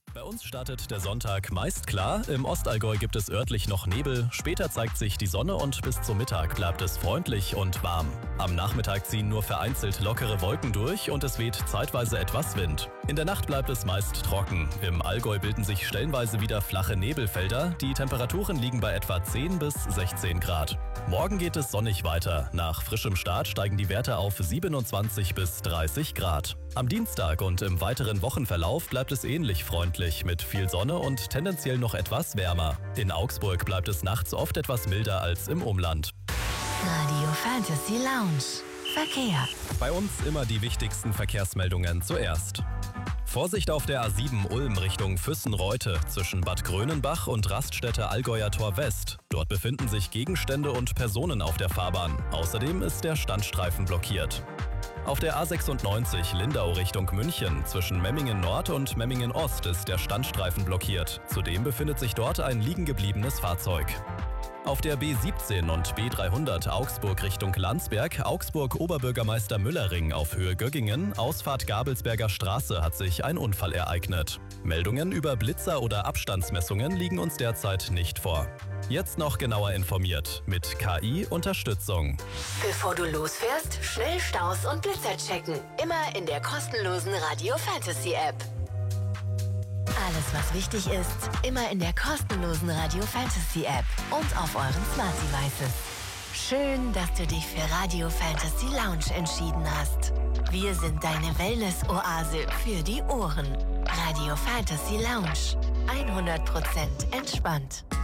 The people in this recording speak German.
Bei uns startet der Sonntag meist klar. Im Ostallgäu gibt es örtlich noch Nebel. Später zeigt sich die Sonne und bis zum Mittag bleibt es freundlich und warm. Am Nachmittag ziehen nur vereinzelt lockere Wolken durch und es weht zeitweise etwas Wind. In der Nacht bleibt es meist trocken. Im Allgäu bilden sich stellenweise wieder flache Nebelfelder. Die Temperaturen liegen bei etwa 10 bis 16 Grad. Morgen geht es sonnig weiter. Nach frischem Start steigen die Werte auf 27 bis 30 Grad. Am Dienstag und im weiteren Wochenverlauf bleibt es ähnlich freundlich mit viel Sonne und tendenziell noch etwas wärmer. In Augsburg bleibt es nachts oft etwas milder als im Umland. Radio Fantasy Lounge. Verkehr. Bei uns immer die wichtigsten Verkehrsmeldungen zuerst. Vorsicht auf der A7 Ulm Richtung Füssen-Reute zwischen Bad Grönenbach und Raststätte Allgäuer Tor West. Dort befinden sich Gegenstände und Personen auf der Fahrbahn. Außerdem ist der Standstreifen blockiert. Auf der A96 Lindau Richtung München zwischen Memmingen Nord und Memmingen Ost ist der Standstreifen blockiert. Zudem befindet sich dort ein liegengebliebenes Fahrzeug. Auf der B17 und B300 Augsburg Richtung Landsberg, Augsburg-Oberbürgermeister Müllerring auf Höhe Göggingen, Ausfahrt Gabelsberger Straße hat sich ein Unfall ereignet. Meldungen über Blitzer oder Abstandsmessungen liegen uns derzeit nicht vor. Jetzt noch genauer informiert mit KI-Unterstützung. Bevor du losfährst, schnell Staus und Blitzer checken. Immer in der kostenlosen Radio Fantasy App. Alles, was wichtig ist, immer in der kostenlosen Radio Fantasy App und auf euren Smart Devices. Schön, dass du dich für Radio Fantasy Lounge entschieden hast. Wir sind deine Wellness-Oase für die Ohren. Radio Fantasy Lounge. 100% entspannt.